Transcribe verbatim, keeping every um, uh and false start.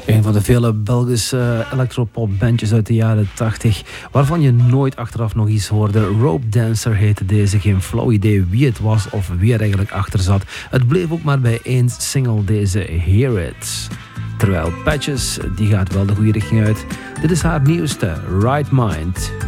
Een van de vele Belgische electropopbandjes uit de jaren tachtig, waarvan je nooit achteraf nog iets hoorde. Rope Dancer heette deze, geen flauw idee wie het was of wie er eigenlijk achter zat. Het bleef ook maar bij één single, deze Hear It. Terwijl Patches, die gaat wel de goede richting uit. Dit is haar nieuwste, Right Mind.